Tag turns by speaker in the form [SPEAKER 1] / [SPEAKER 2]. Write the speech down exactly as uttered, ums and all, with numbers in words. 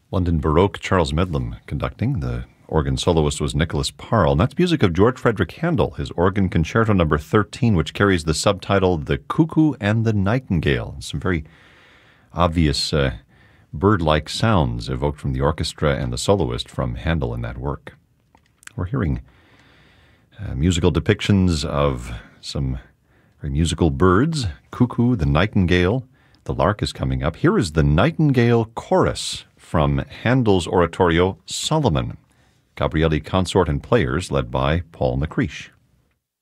[SPEAKER 1] London Baroque, Charles Medlam conducting. The organ soloist was Nicholas Parle. And that's music of George Frederick Handel, his organ concerto number thirteen, which carries the subtitle The Cuckoo and the Nightingale. Some very obvious uh, bird-like sounds evoked from the orchestra and the soloist from Handel in that work. We're hearing uh, musical depictions of some very musical birds, cuckoo, the nightingale. The lark is coming up. Here is the Nightingale Chorus from Handel's oratorio Solomon. Gabrieli Consort and players led by Paul McCreesh.